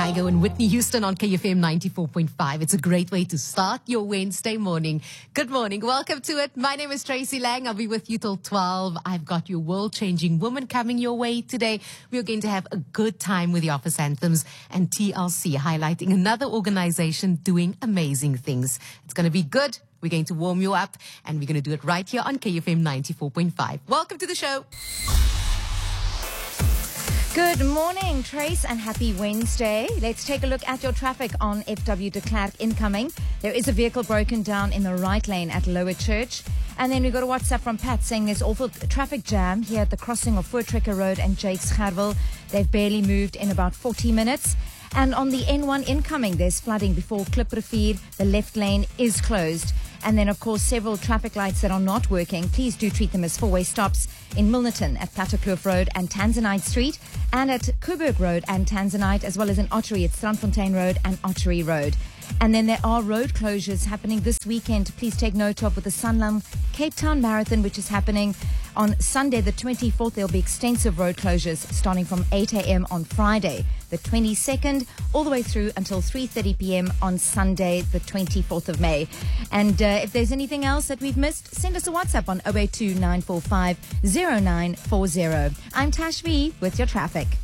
Kygo and Whitney Houston on KFM 94.5. It's a great way to start your Wednesday morning. Good morning. Welcome to it. My name is Tracy Lang. I'll be with you till 12. I've got your world-changing woman coming your way today. We're going to have a good time with the Office Anthems and TLC, highlighting another organization doing amazing things. It's going to be good. We're going to warm you up, and we're going to do it right here on KFM 94.5. Welcome to the show. Good morning, Trace, and happy Wednesday. Let's take a look at your traffic on FW de Klerk incoming. There is a vehicle broken down in the right lane at Lower Church. And then we got a WhatsApp from Pat saying there's awful traffic jam here at the crossing of Voortrekker Road and Jakes Gerwel. They've barely moved in about 40 minutes. And on the N1 incoming, there's flooding before Kliprivier. The left lane is closed. And then, of course, several traffic lights that are not working. Please do treat them as four-way stops in Milnerton at Plattekloof Road and Tanzanite Street, and at Coburg Road and Tanzanite, as well as in Ottery at Strandfontein Road and Ottery Road. And then there are road closures happening this weekend. Please take note of with the Sanlam Cape Town Marathon, which is happening on Sunday the 24th. There'll be extensive road closures starting from 8 a.m. on Friday the 22nd, all the way through until 3:30 p.m. on Sunday the 24th of May. And if there's anything else that we've missed, send us a WhatsApp on 082 945 0940. I'm Tash V with your traffic.